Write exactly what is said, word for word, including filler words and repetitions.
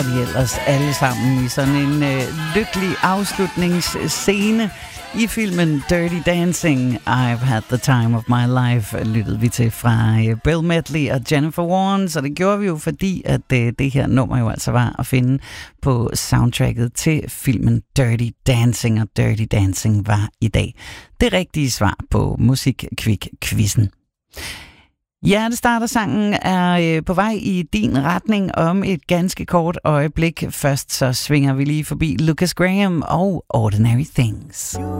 De ellers alle sammen i sådan en øh, lykkelig afslutningsscene i filmen Dirty Dancing. I've had the time of my life, lyttede vi til fra øh, Bill Medley og Jennifer Warren, så det gjorde vi jo, fordi at øh, det her nummer jo altså var at finde på soundtracket til filmen Dirty Dancing, og Dirty Dancing var i dag det rigtige svar på Musikquiz-quizzen. Hjertestartersangen er øh, på vej i din retning om et ganske kort øjeblik. Først så svinger vi lige forbi Lucas Graham og Ordinary Things.